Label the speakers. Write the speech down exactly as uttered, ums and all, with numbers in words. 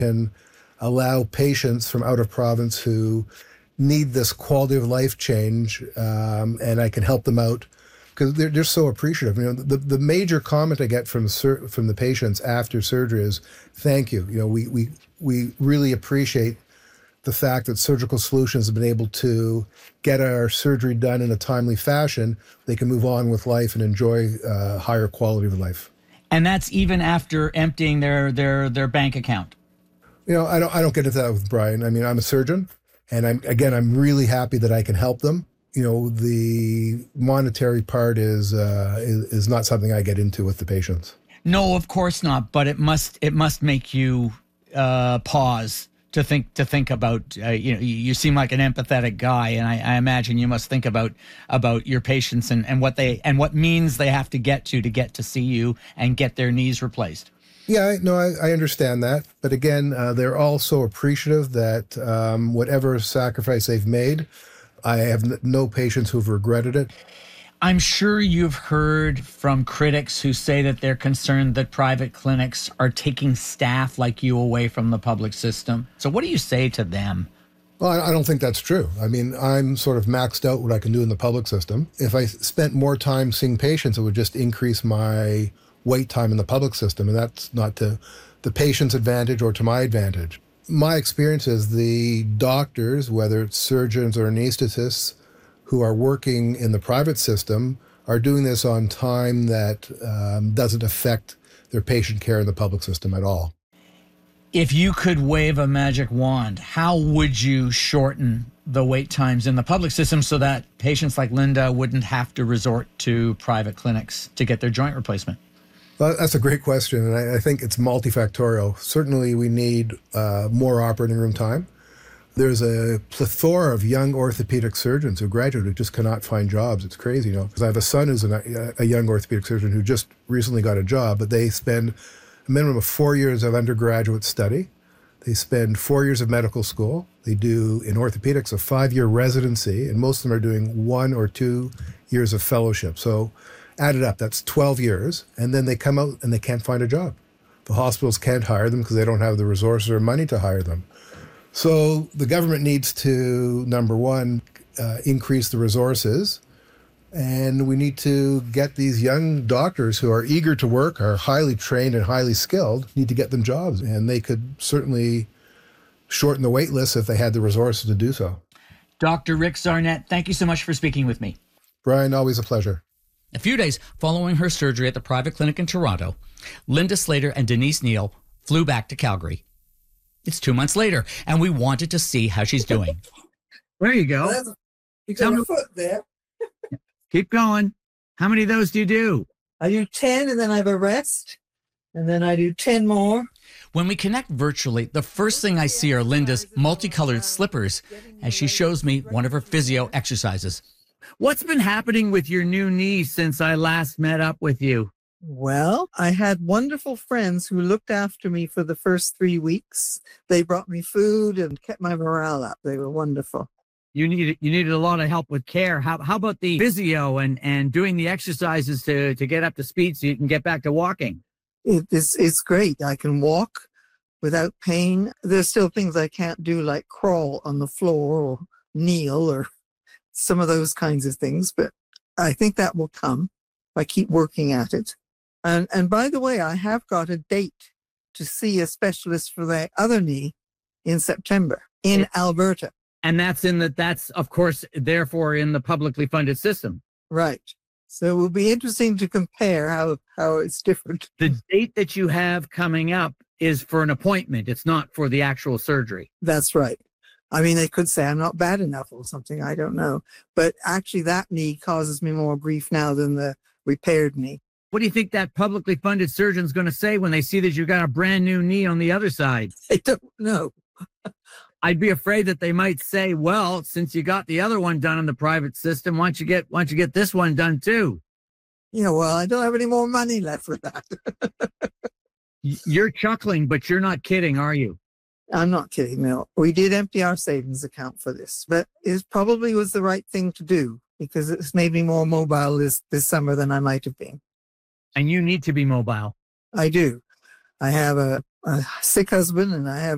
Speaker 1: can allow patients from out of province who need this quality of life change, um, and I can help them out because they're, they're so appreciative. You know, the, the major comment I get from sur- from the patients after surgery is, thank you. You know, we, we, we really appreciate the fact that Surgical Solutions have been able to get our surgery done in a timely fashion. They can move on with life and enjoy uh, higher quality of life.
Speaker 2: And that's even after emptying their, their, their bank account.
Speaker 1: You know, I don't I don't get into that with Brian. I mean, I'm a surgeon, and I'm again, I'm really happy that I can help them. You know, the monetary part is uh, is, is not something I get into with the patients.
Speaker 2: No, of course not. But it must it must make you uh, pause to think to think about. Uh, you know, you, you seem like an empathetic guy, and I, I imagine you must think about about your patients and, and what they and what means they have to get to to get to see you and get their knees replaced.
Speaker 1: Yeah, no, I, I understand that. But again, uh, they're all so appreciative that um, whatever sacrifice they've made, I have n- no patients who've regretted it.
Speaker 2: I'm sure you've heard from critics who say that they're concerned that private clinics are taking staff like you away from the public system. So what do you say to them?
Speaker 1: Well, I, I don't think that's true. I mean, I'm sort of maxed out what I can do in the public system. If I spent more time seeing patients, it would just increase my wait time in the public system, and that's not to the patient's advantage or to my advantage. My experience is the doctors, whether it's surgeons or anesthetists, who are working in the private system are doing this on time that um, doesn't affect their patient care in the public system at all.
Speaker 2: If you could wave a magic wand, how would you shorten the wait times in the public system so that patients like Linda wouldn't have to resort to private clinics to get their joint replacement?
Speaker 1: Well, that's a great question, and I, I think it's multifactorial. Certainly, we need uh, more operating room time. There's a plethora of young orthopedic surgeons who graduate who just cannot find jobs. It's crazy, you know, because I have a son who's an, a young orthopedic surgeon who just recently got a job, but they spend a minimum of four years of undergraduate study. They spend four years of medical school. They do, in orthopedics, a five-year residency, and most of them are doing one or two years of fellowship. So added up, that's twelve years, and then they come out and they can't find a job. The hospitals can't hire them because they don't have the resources or money to hire them. So the government needs to, number one, uh, increase the resources, and we need to get these young doctors who are eager to work, are highly trained and highly skilled, need to get them jobs, and they could certainly shorten the wait list if they had the resources to do so.
Speaker 2: Doctor Rick Zarnett, thank you so much for speaking with me.
Speaker 1: Brian, always a pleasure.
Speaker 2: A few days following her surgery at the private clinic in Toronto, Linda Slater and Denise Neal flew back to Calgary. It's two months later, and we wanted to see how she's doing.
Speaker 3: There you go.
Speaker 4: Well, you got a foot there.
Speaker 3: Keep going. How many of those do you do?
Speaker 4: I do ten, and then I have a rest, and then I do ten more.
Speaker 2: When we connect virtually, the first thing I see are Linda's multicolored slippers as she shows me one of her physio exercises.
Speaker 3: What's been happening with your new knee since I last met up with you?
Speaker 4: Well, I had wonderful friends who looked after me for the first three weeks. They brought me food and kept my morale up. They were wonderful.
Speaker 3: You needed you needed a lot of help with care. How how about the physio and, and doing the exercises to, to get up to speed so you can get back to walking?
Speaker 4: It, it's, it's great. I can walk without pain. There's still things I can't do, like crawl on the floor or kneel or some of those kinds of things, but I think that will come if I keep working at it. And and by the way, I have got a date to see a specialist for the other knee in September in Alberta.
Speaker 3: And that's in the, that's of course, therefore in the publicly funded system.
Speaker 4: Right. So it will be interesting to compare how, how it's different.
Speaker 3: The date that you have coming up is for an appointment. It's not for the actual surgery.
Speaker 4: That's right. I mean, they could say I'm not bad enough or something. I don't know. But actually that knee causes me more grief now than the repaired knee.
Speaker 3: What do you think that publicly funded surgeon's going to say when they see that you've got a brand new knee on the other side?
Speaker 4: I don't know.
Speaker 3: I'd be afraid that they might say, well, since you got the other one done in the private system, why don't you get, why don't you get this one done too?
Speaker 4: Yeah, well, I don't have any more money left for that.
Speaker 3: You're chuckling, but you're not kidding, are you?
Speaker 4: I'm not kidding, no. We did empty our savings account for this, but it probably was the right thing to do because it's made me more mobile this, this summer than I might have been.
Speaker 3: And you need to be mobile.
Speaker 4: I do. I have a, a sick husband and I have